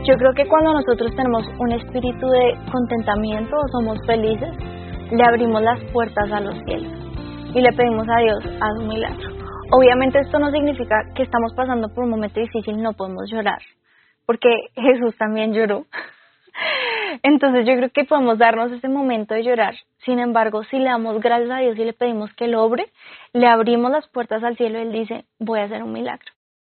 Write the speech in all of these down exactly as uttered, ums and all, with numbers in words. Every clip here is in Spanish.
Yo creo que cuando nosotros tenemos un espíritu de contentamiento o somos felices, le abrimos las puertas a los cielos y le pedimos a Dios, haz un milagro. Obviamente esto no significa que estamos pasando por un momento difícil, no podemos llorar, porque Jesús también lloró. Entonces yo creo que podemos darnos ese momento de llorar. Sin embargo, si le damos gracias a Dios y le pedimos que lo obre, le abrimos las puertas al cielo y Él dice, voy a hacer un milagro.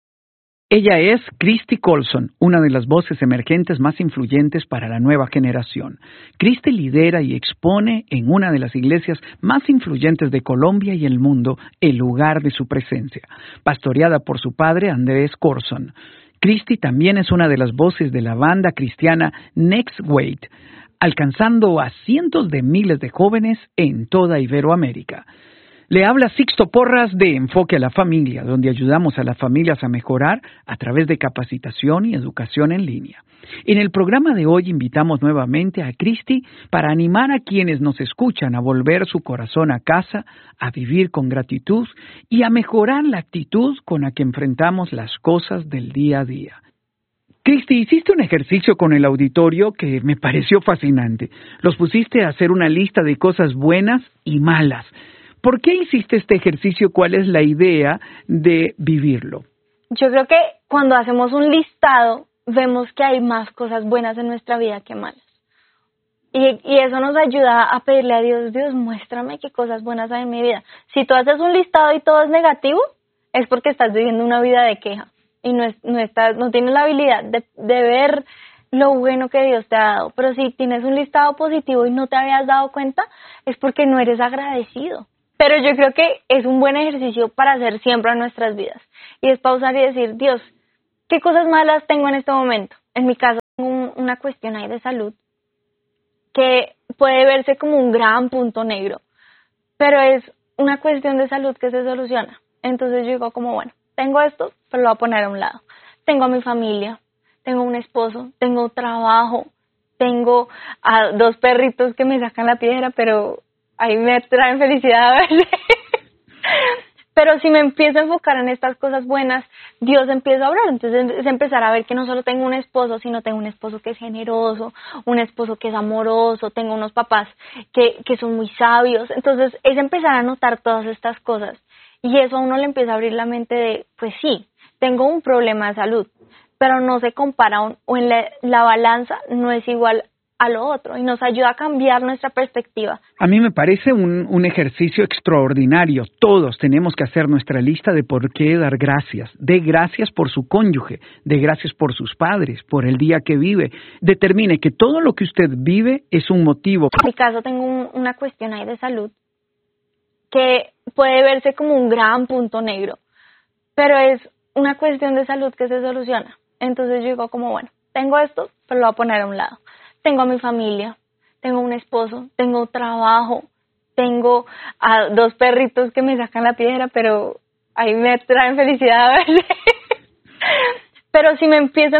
Ella es Christy Colson, una de las voces emergentes más influyentes para la nueva generación. Christy lidera y expone en una de las iglesias más influyentes de Colombia y el mundo el lugar de su presencia, pastoreada por su padre Andrés Corson. Christy también es una de las voces de la banda cristiana Next Wave, alcanzando a cientos de miles de jóvenes en toda Iberoamérica. Le habla Sixto Porras de Enfoque a la Familia, donde ayudamos a las familias a mejorar a través de capacitación y educación en línea. En el programa de hoy invitamos nuevamente a Christy para animar a quienes nos escuchan a volver su corazón a casa, a vivir con gratitud y a mejorar la actitud con la que enfrentamos las cosas del día a día. Christy, hiciste un ejercicio con el auditorio que me pareció fascinante. Los pusiste a hacer una lista de cosas buenas y malas. ¿Por qué hiciste este ejercicio? ¿Cuál es la idea de vivirlo? Yo creo que cuando hacemos un listado, vemos que hay más cosas buenas en nuestra vida que malas. Y, y eso nos ayuda a pedirle a Dios, Dios, muéstrame qué cosas buenas hay en mi vida. Si tú haces un listado y todo es negativo, es porque estás viviendo una vida de queja. Y no, es, no, estás, no tienes la habilidad de, de ver lo bueno que Dios te ha dado. Pero si tienes un listado positivo y no te habías dado cuenta, es porque no eres agradecido. Pero yo creo que es un buen ejercicio para hacer siempre en nuestras vidas. Y es pausar y decir, Dios, ¿qué cosas malas tengo en este momento? En mi caso, tengo un, una cuestión ahí de salud que puede verse como un gran punto negro, pero es una cuestión de salud que se soluciona. Entonces yo digo como, bueno, tengo esto, pero lo voy a poner a un lado. Tengo a mi familia, tengo un esposo, tengo trabajo, tengo a dos perritos que me sacan la piedra, pero ahí me traen felicidad a verle. Pero si me empiezo a enfocar en estas cosas buenas, Dios empieza a obrar. Entonces es empezar a ver que no solo tengo un esposo, sino tengo un esposo que es generoso, un esposo que es amoroso, tengo unos papás que, que son muy sabios. Entonces es empezar a notar todas estas cosas. Y eso a uno le empieza a abrir la mente de, pues sí, tengo un problema de salud, pero no se compara un, o en la, la balanza no es igual a lo otro y nos ayuda a cambiar nuestra perspectiva. A mí me parece un, un ejercicio extraordinario. Todos tenemos que hacer nuestra lista de por qué dar gracias. De gracias por su cónyuge, de gracias por sus padres, por el día que vive. Determine que todo lo que usted vive es un motivo. En mi caso tengo un, una cuestión ahí de salud que puede verse como un gran punto negro, pero es una cuestión de salud que se soluciona. Entonces yo digo como, bueno, tengo esto, pero lo voy a poner a un lado. Tengo a mi familia, tengo un esposo, tengo trabajo, tengo a dos perritos que me sacan la piedra, pero ahí me traen felicidad a verle. Pero si me empiezo